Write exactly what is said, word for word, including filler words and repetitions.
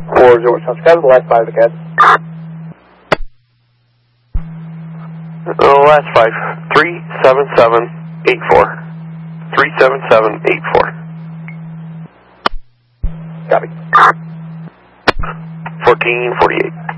four zero, sounds good. The last five again. Uh, last five. three seven seven eight four. three seven seven eight four. Copy. fourteen forty-eight.